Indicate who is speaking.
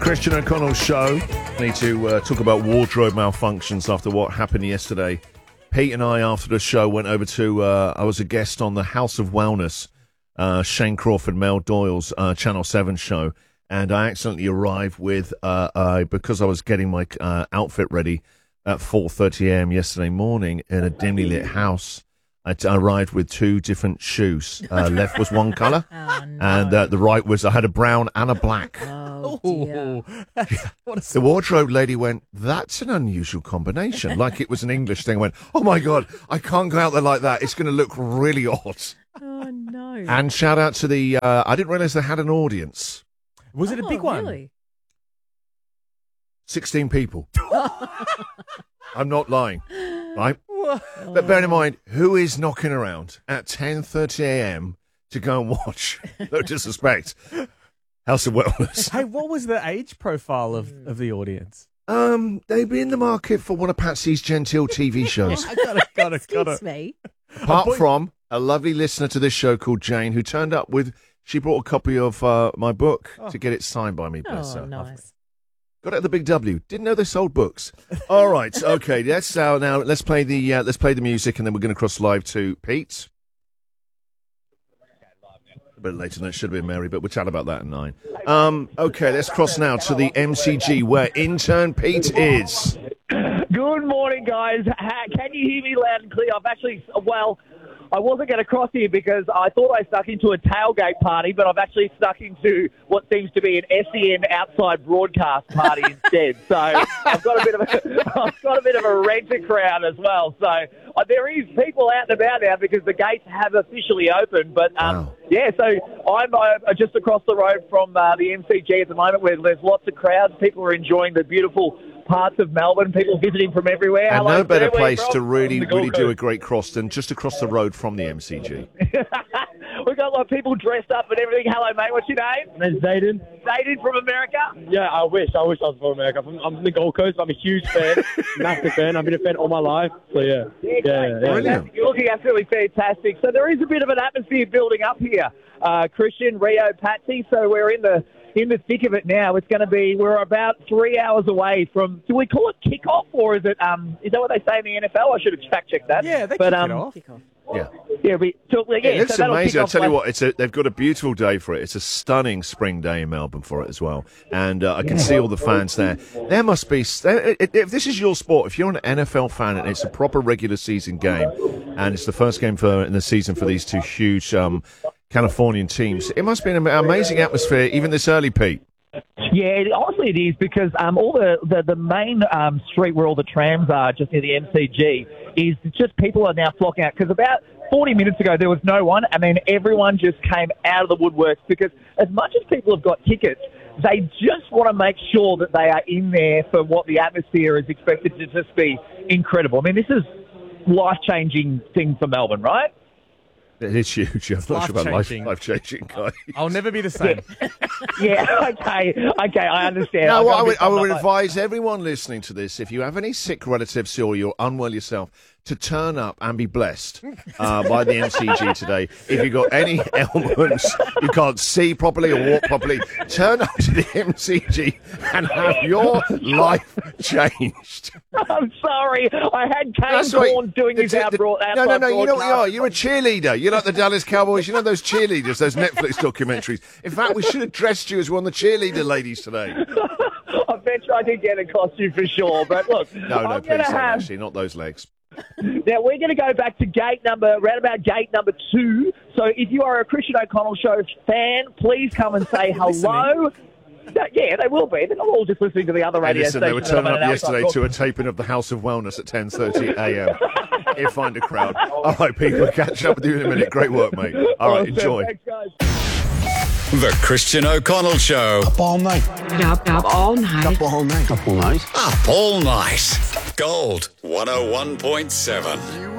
Speaker 1: Christian O'Connell Show. I need to talk about wardrobe malfunctions after what happened yesterday. Pete and I, after the show, went over to, I was a guest on the House of Wellness, Shane Crawford, Mel Doyle's Channel 7 show, and I accidentally arrived with, because I was getting my outfit ready at 4:30 a.m. yesterday morning in a dimly lit house, I arrived with two different shoes. Left was one colour, and the right was, I had a brown and a black.
Speaker 2: Oh, dear.
Speaker 1: The wardrobe lady went, that's an unusual combination. Like it was an English thing. I went, oh my God, I can't go out there like that. It's going to look really odd.
Speaker 2: Oh, no.
Speaker 1: And shout out to the, I didn't realise they had an audience.
Speaker 3: Was it a big one?
Speaker 2: Really?
Speaker 1: 16 people. I'm not lying, right? But bear in mind, who is knocking around at 10:30 a.m. to go and watch, no disrespect, House of Wellness?
Speaker 3: Hey, what was the age profile of the audience?
Speaker 1: They'd be in the market for one of Patsy's genteel TV shows.
Speaker 3: Got it.
Speaker 2: Excuse me.
Speaker 1: Apart from a lovely listener to this show called Jane, who turned up with, she brought a copy of my book to get it signed by me. Bless
Speaker 2: Oh,
Speaker 1: her.
Speaker 2: nice.
Speaker 1: Got it at the Big W. Didn't know they sold books. All right, okay. Now let's play the music, and then we're going to cross live to Pete. A bit later than it should have been, Mary, but we'll chat about that at 9. Okay, let's cross now to the MCG, where intern Pete is.
Speaker 4: Good morning, guys. Can you hear me loud and clear? I wasn't going to cross here because I thought I stuck into a tailgate party, but I've actually stuck into what seems to be an SEN outside broadcast party instead. So I've got a bit of a renter crowd as well. So there is people out and about now because the gates have officially opened. But
Speaker 1: Wow.
Speaker 4: yeah, so I'm just across the road from the MCG at the moment, where there's lots of crowds. People are enjoying the beautiful parts of Melbourne, people visiting from everywhere.
Speaker 1: And
Speaker 4: Hello,
Speaker 1: no better
Speaker 4: sir, where you
Speaker 1: place
Speaker 4: from?
Speaker 1: to really
Speaker 4: From the Gold
Speaker 1: do a
Speaker 4: Coast.
Speaker 1: great cross than just across the road from the MCG.
Speaker 4: We've got a lot of people dressed up and everything. Hello, mate. What's your name?
Speaker 5: My name's Zayden.
Speaker 4: Zayden from America?
Speaker 5: Yeah, I wish I was from America. I'm from the Gold Coast. I'm a huge fan, massive fan. I've been a fan all my life. So yeah.
Speaker 1: Brilliant.
Speaker 4: You're looking absolutely fantastic. So there is a bit of an atmosphere building up here. Christian, Rio, Patsy. So we're in the thick of it now. It's going to be, we're about 3 hours away from, do we call it kickoff, or is it, is that what they say in the NFL? I should have fact-checked that.
Speaker 3: Yeah, they
Speaker 4: but,
Speaker 3: kick it off.
Speaker 1: Yeah.
Speaker 4: Yeah,
Speaker 1: It looks
Speaker 4: that'll
Speaker 1: amazing.
Speaker 4: kick
Speaker 1: I'll
Speaker 4: off
Speaker 1: tell you
Speaker 4: like-
Speaker 1: what, they've got a beautiful day for it. It's a stunning spring day in Melbourne for it as well. And I can see all the fans there. There must be, if this is your sport, if you're an NFL fan and it's a proper regular season game, and it's the first game in the season for these two huge Californian teams, it must be an amazing atmosphere even this early, Pete.
Speaker 4: Yeah, honestly it is, because all the main street where all the trams are, just near the MCG, is just people are now flocking out, because about 40 minutes ago there was no one, and then everyone just came out of the woodworks, because as much as people have got tickets, they just want to make sure that they are in there for what the atmosphere is expected to just be incredible. I mean, this is life-changing thing for Melbourne, right?
Speaker 1: It is huge. I'm not sure about
Speaker 3: Life-changing.
Speaker 1: life-changing, guy.
Speaker 3: I'll never be the same.
Speaker 4: Yeah, okay, I understand.
Speaker 1: No,
Speaker 4: I've
Speaker 1: what
Speaker 4: got a bit
Speaker 1: I would
Speaker 4: of a-
Speaker 1: advise everyone listening to this, if you have any sick relatives or you're unwell yourself, to turn up and be blessed by the MCG today. If you've got any ailments, you can't see properly or walk properly, turn up to the MCG and have your life changed.
Speaker 4: I'm sorry. I had Kane
Speaker 1: That's right.
Speaker 4: Corn doing his
Speaker 1: No,
Speaker 4: outside
Speaker 1: you know what you are?
Speaker 4: broadcast.
Speaker 1: You're a cheerleader. You're like the Dallas Cowboys. You know those cheerleaders, those Netflix documentaries. In fact, we should have dressed you as one of the cheerleader ladies today.
Speaker 4: I bet you I did get a costume for sure. But look,
Speaker 1: No,
Speaker 4: I'm
Speaker 1: please
Speaker 4: gonna
Speaker 1: don't,
Speaker 4: have.
Speaker 1: actually, not those legs.
Speaker 4: Now, we're going to go back to round about gate number 2. So if you are a Christian O'Connell Show fan, please come and say hello. Yeah, they will be. They're not all just listening to the other
Speaker 1: Hey,
Speaker 4: radio
Speaker 1: listen, they were
Speaker 4: stations.
Speaker 1: turning up yesterday to a taping of the House of Wellness at 10:30 a.m. He'll find a crowd. All right, people, we'll catch up with you in a minute. Great work, mate. All right, enjoy.
Speaker 4: Thanks, guys.
Speaker 6: The Christian O'Connell Show.
Speaker 7: Up all night.
Speaker 8: Up all night.
Speaker 7: Up all night. Up all night.
Speaker 6: Up all night. Gold 101.7.